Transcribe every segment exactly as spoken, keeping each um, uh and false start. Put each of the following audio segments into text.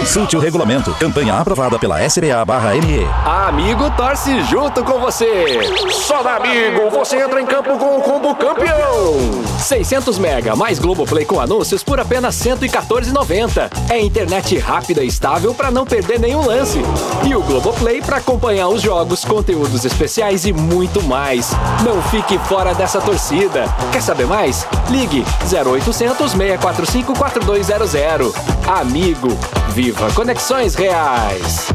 Consulte o regulamento. Campanha aprovada pela S B A barra M E. Amigo torce junto com você. Só da Amigo você entra em campo com o combo campeão. seiscentos mega mais Globoplay com anúncios por apenas cento e quatorze reais e noventa centavos. É internet rápida e estável para não perder nenhum lance. E o Globoplay para acompanhar os jogos, conteúdos especiais e muito mais. Não fique fora dessa torcida. Quer saber mais? Ligue zero oitocentos, seis quatro cinco, quatro dois zero zero. Amigo, viva conexões reais.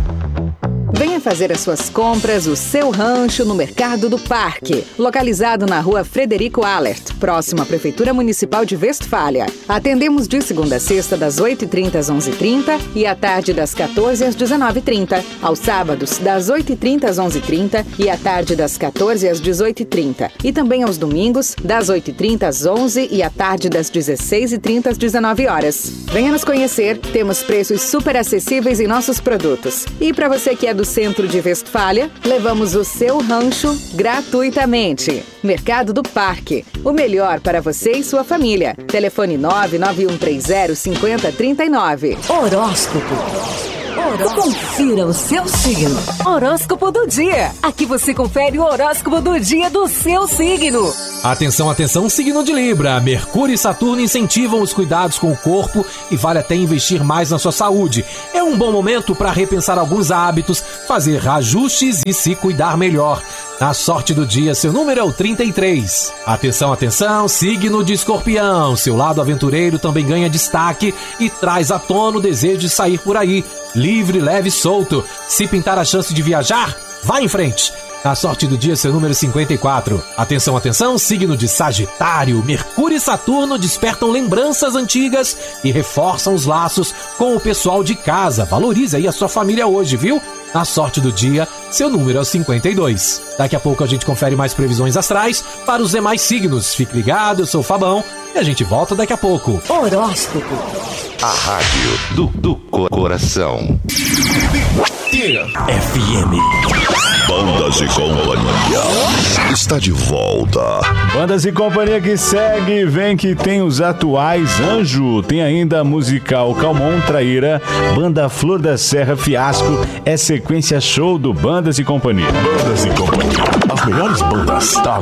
Venha fazer as suas compras, o seu rancho no Mercado do Parque, localizado na rua Frederico Allert, próximo à Prefeitura Municipal de Westfália. Atendemos de segunda a sexta, das oito e trinta às onze e trinta e à tarde das quatorze às dezenove e trinta. Aos sábados, das oito e trinta às onze e trinta e à tarde das quatorze às dezoito e trinta. E também aos domingos, das oito e trinta às onze e à tarde das dezesseis e trinta às dezenove horas. Venha nos conhecer, temos preços super acessíveis em nossos produtos. E para você que é do centro de Westfália, levamos o seu rancho gratuitamente. Mercado do Parque, o melhor para você e sua família. Telefone nove nove um três zero, cinco zero três nove. Horóscopo. Horóscopo. Confira o seu signo. Horóscopo do dia. Aqui você confere o horóscopo do dia do seu signo. Atenção, atenção, signo de Libra. Mercúrio e Saturno incentivam os cuidados com o corpo e vale até investir mais na sua saúde. É um bom momento para repensar alguns hábitos, fazer ajustes e se cuidar melhor. Na sorte do dia, seu número é o trinta e três. Atenção, atenção, signo de Escorpião. Seu lado aventureiro também ganha destaque e traz à tona o desejo de sair por aí. Livre, leve e solto. Se pintar a chance de viajar, vá em frente. Na sorte do dia, seu número cinquenta e quatro. Atenção, atenção, signo de Sagitário. Mercúrio e Saturno despertam lembranças antigas e reforçam os laços com o pessoal de casa. Valorize aí a sua família hoje, viu? Na sorte do dia, seu número é o cinquenta e dois. Daqui a pouco a gente confere mais previsões astrais para os demais signos. Fique ligado, eu sou o Fabão e a gente volta daqui a pouco. Horóscopo. A rádio do, do coração. F M. Bandas e Companhia está de volta. Bandas e Companhia que segue, vem que tem os atuais Anjo, tem ainda a musical Calmon Traíra, Banda Flor da Serra Fiasco, é sequência show do Bandas e Companhia. Bandas e Companhia, as melhores bandas da